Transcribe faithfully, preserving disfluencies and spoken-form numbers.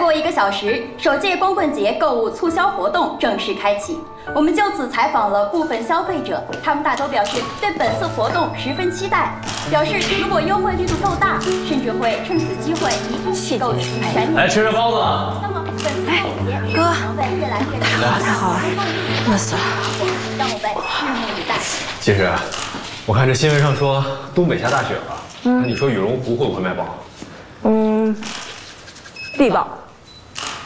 过一个小时，首届光棍节购物促销活动正式开启。我们就此采访了部分消费者，他们大都表示对本次活动十分期待，表示如果优惠力度够大，甚至会趁此机会一起购齐全年。 来吃这包子。 那么本次光棍节哥， 能在越来越太好了太好了，饿死了！ 让我们拭目以待。 其实，我看这新闻上说东北下大雪了，那你说羽绒服会不会卖爆？ 嗯，必爆。